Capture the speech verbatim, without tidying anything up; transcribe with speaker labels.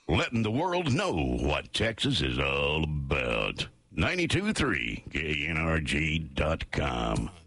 Speaker 1: letting the world know what Texas is all about. ninety-two point three K N R G dot com.